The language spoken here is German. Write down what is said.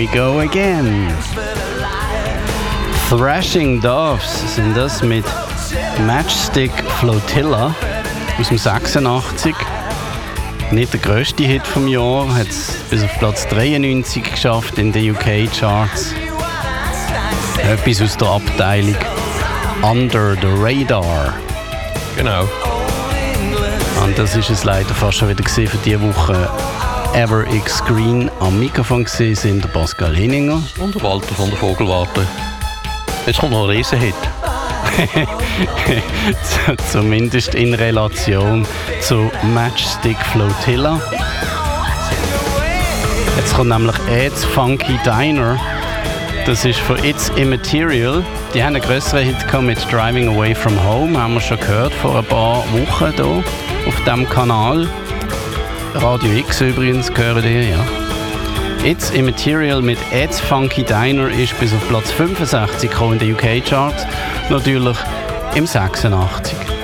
we go again. Thrashing Doves sind das mit Matchstick Flotilla aus dem 86. Nicht der grösste Hit vom Jahr, hat es bis auf Platz 93 geschafft in den UK-Charts. Etwas aus der Abteilung Under the Radar. Genau. Und das ist es leider fast schon wieder für diese Woche. Ever X Green am Mikrofon sind der Pascal Henninger und der Walter von der Vogelwarte. Jetzt kommt noch ein Riesenhit. Zumindest in Relation zu Matchstick Flotilla. Jetzt kommt nämlich Ed's Funky Diner. Das ist von It's Immaterial. Die haben einen grösseren Hit mit Driving Away From Home. Haben wir schon gehört vor ein paar Wochen hier auf diesem Kanal. Radio X übrigens gehören die, ja. It's Immaterial mit Ed's Funky Diner ist bis auf Platz 65 in den UK-Charts. Natürlich im 86.